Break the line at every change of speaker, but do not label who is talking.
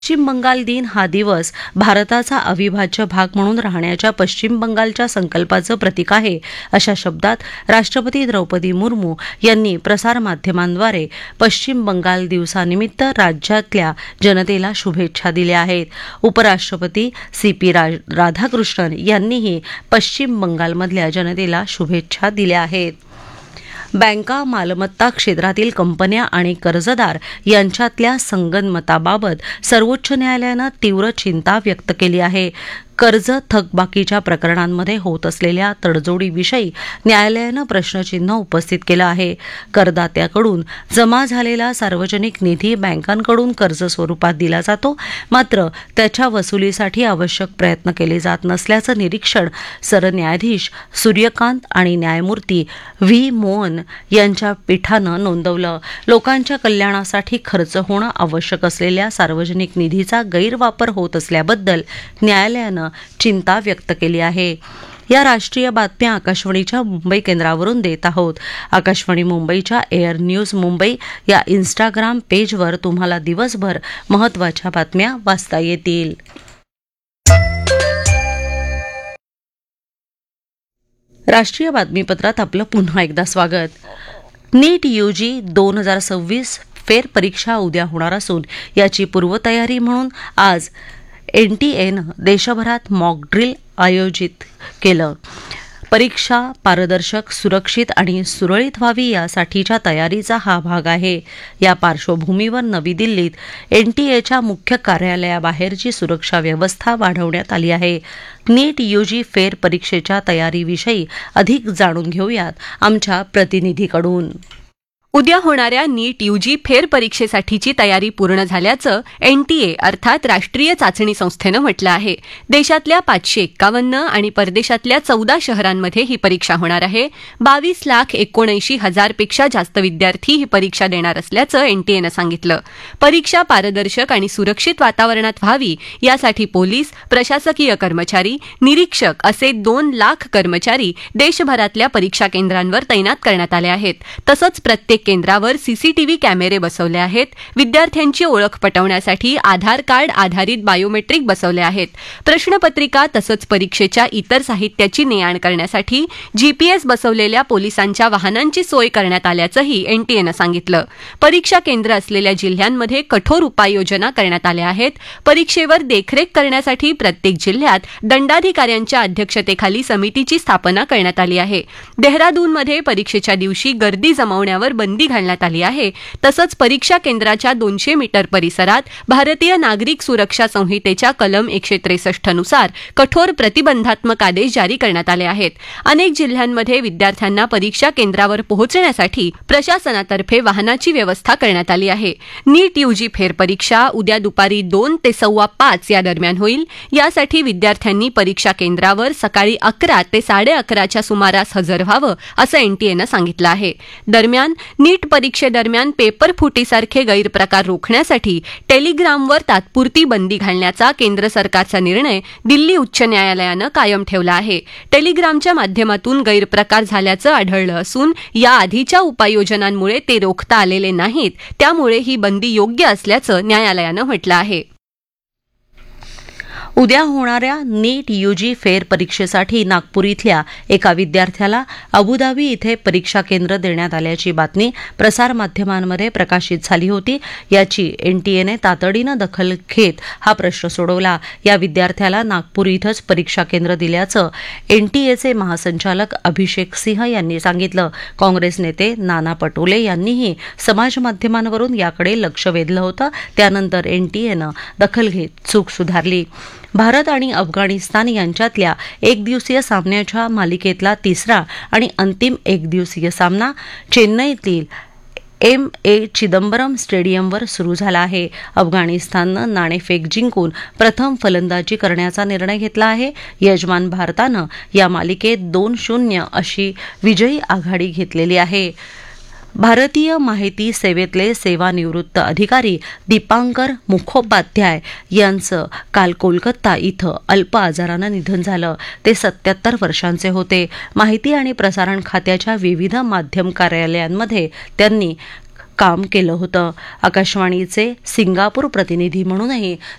पश्चिम बंगाल दिन हा दिवस भारताचा अविभाज्य भाग म्हणून राहण्याच्या पश्चिम बंगालच्या संकल्पाचं प्रतीक आहे अशा शब्दात राष्ट्रपती द्रौपदी मुर्मू यांनी प्रसारमाध्यमांद्वारे पश्चिम बंगाल दिवसानिमित्त राज्यातल्या जनतेला शुभेच्छा दिल्या आहेत. उपराष्ट्रपती CP राधाकृष्णन यांनीही पश्चिम बंगालमधल्या जनतेला शुभेच्छा दिल्या आहेत. बँका, मालमत्ता क्षेत्रातील कंपन्या आणि कर्जदार यांच्यातल्या संगनमताबाबत सर्वोच्च न्यायालयानं तीव्र चिंता व्यक्त केली आहे. कर्ज थकबाकीच्या प्रकरणांमध्ये होत असलेल्या तडजोडीविषयी न्यायालयानं प्रश्नचिन्ह उपस्थित केलं आहे. करदात्याकडून जमा झालेला सार्वजनिक निधी बँकांकडून कर्ज स्वरूपात दिला जातो, मात्र त्याच्या वसुलीसाठी आवश्यक प्रयत्न केले जात नसल्याचं निरीक्षण सरन्यायाधीश सूर्यकांत आणि न्यायमूर्ती V. मोहन यांच्या पीठानं नोंदवलं. लोकांच्या कल्याणासाठी खर्च होणं आवश्यक असलेल्या सार्वजनिक निधीचा गैरवापर होत असल्याबद्दल न्यायालयानं चिंता व्यक्त केली आहे. या राष्ट्रीय बातम्या आकाशवाणीच्या मुंबई केंद्रावरून देत आहोत. आकाशवाणी मुंबईच्या एअर न्यूज मुंबई या इंस्टाग्राम पेजवर तुम्हाला दिवसभर महत्त्वाच्या बातम्या वाचता येतील. राष्ट्रीय बातमीपत्रात आपलं पुन्हा एकदा स्वागत. नीट UG 2026 फेरपरीक्षा उद्या होणार असून याची पूर्वतयारी म्हणून आज NTAनं देशभरात मॉक ड्रिल आयोजित केलं. परीक्षा पारदर्शक, सुरक्षित आणि सुरळीत व्हावी यासाठीच्या तयारीचा हा भाग आहे. या पार्श्वभूमीवर नवी दिल्लीत NTAच्या मुख्य कार्यालयाबाहेरची सुरक्षा व्यवस्था वाढवण्यात आली आहे. नीट UG फेरपरीक्षेच्या तयारीविषयी अधिक जाणून घेऊयात आमच्या प्रतिनिधीकडून.
उद्या होणाऱ्या नीट UG फेरपरीक्षेसाठीची तयारी पूर्ण झाल्याचं NTA अर्थात राष्ट्रीय चाचणी संस्थेनं म्हटलं आहे. देशातल्या 551 आणि परदेशातल्या 14 शहरांमध्ये ही परीक्षा होणार आहे. 22,79,000 पेक्षा जास्त विद्यार्थी ही परीक्षा देणार असल्याचं NTAनं सांगितलं. परीक्षा पारदर्शक आणि सुरक्षित वातावरणात व्हावी यासाठी पोलीस, प्रशासकीय कर्मचारी, निरीक्षक असे 2 लाख कर्मचारी देशभरातल्या परीक्षा केंद्रांवर तैनात करण्यात आले आहेत. तसंच प्रत्येक केंद्रावर CCTV कॅमेरे बसवले आहेत. विद्यार्थ्यांची ओळख पटवण्यासाठी आधार कार्ड आधारित बायोमेट्रिक बसवले आहेत. प्रश्नपत्रिका तसंच परीक्षेच्या इतर साहित्याची ने-आण करण्यासाठी GPS बसवलेल्या पोलिसांच्या वाहनांची सोय करण्यात आल्याचंही NTAनं सांगितलं. परीक्षा केंद्र असलेल्या जिल्ह्यांमध्ये कठोर उपाययोजना करण्यात आल्या आहेत. परीक्षेवर देखरेख करण्यासाठी प्रत्येक जिल्ह्यात दंडाधिकाऱ्यांच्या अध्यक्षतेखाली समितीची स्थापना करण्यात आली आहे. देहरादूनमध्ये परीक्षेच्या दिवशी गर्दी जमवण्यावर बंदी घालण्यात आली आहे. तसंच परीक्षा केंद्राच्या 200 मीटर परिसरात भारतीय नागरिक सुरक्षा संहितेच्या कलम 163 नुसार कठोर प्रतिबंधात्मक आदेश जारी करण्यात आले आहेत. अनेक जिल्ह्यांमध्ये विद्यार्थ्यांना परीक्षा केंद्रावर पोहोचण्यासाठी प्रशासनातर्फे वाहनाची व्यवस्था करण्यात आली आहे. नीट UG फेरपरीक्षा उद्या दुपारी 2 ते 5:15 या दरम्यान होईल. यासाठी विद्यार्थ्यांनी परीक्षा केंद्रावर सकाळी 11 ते 11:30च्या सुमारास हजर व्हावं असं NTAनं सांगितलं आहे. दरम्यान नीट परीक्षेदरम्यान पेपर फुटीसारखे गैरप्रकार रोखण्यासाठी टेलिग्रामवर तात्पुरती बंदी घालण्याचा केंद्र सरकारचा निर्णय दिल्ली उच्च न्यायालयानं कायम ठेवला आहे. टेलिग्रामच्या माध्यमातून गैरप्रकार झाल्याचं आढळलं असून या आधीच्या उपाययोजनांमुळे ते रोखता आलेले नाहीत. त्यामुळे ही बंदी योग्य असल्याचं न्यायालयानं म्हटलं आहे.
उद्या होणाऱ्या नीट UG फेरपरीक्षेसाठी नागपूर इथल्या एका विद्यार्थ्याला अबुधाबी इथे परीक्षा केंद्र देण्यात आल्याची बातमी प्रसारमाध्यमांमध्ये प्रकाशित झाली होती. याची NTAने तातडीनं दखल घेत हा प्रश्न सोडवला. या विद्यार्थ्याला नागपूर इथंच परीक्षा केंद्र दिल्याचं NTAचे महासंचालक अभिषेक सिंह यांनी सांगितलं. काँग्रेस नेते नाना पटोले यांनीही समाजमाध्यमांवरून याकडे लक्ष वेधलं होतं. त्यानंतर NTAनं दखल घेत चूक सुधारली. भारत आणि अफगाणिस्तान यांच्यातल्या एकदिवसीय सामन्याच्या मालिकेतला तिसरा आणि अंतिम एकदिवसीय सामना चेन्नईतील MA चिदंबरम स्टेडियमवर सुरू झाला आहे. अफगाणिस्ताननं नाणेफेक जिंकून प्रथम फलंदाजी करण्याचा निर्णय घेतला आहे. यजमान भारतानं या मालिकेत 2-0 अशी विजयी आघाडी घेतलेली आहे. भारतीय माहिती सेवेतले सेवानिवृत्त अधिकारी दीपांकर मुखोपाध्याय यांचं काल कोलकाता इथं अल्प आजारानं निधन झालं. ते 77 वर्षांचे होते. माहिती आणि प्रसारण खात्याच्या विविध माध्यम कार्यालयांमध्ये त्यांनी काम केलं होतं. आकाशवाणीचे सिंगापूर प्रतिनिधी म्हणूनही